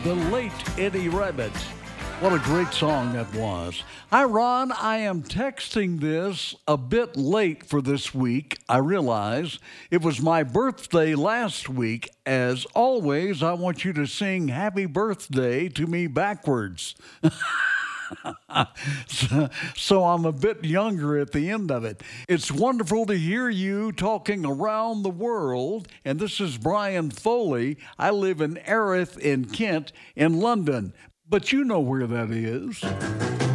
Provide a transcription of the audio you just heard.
the late Eddie Rabbitt. What a great song that was. Hi, Ron. I am texting this a bit late for this week. I realize it was my birthday last week. As always, I want you to sing happy birthday to me backwards. So I'm a bit younger at the end of it. It's wonderful to hear you talking around the world. And this is Brian Foley. I live in Erith in Kent in London. But you know where that is.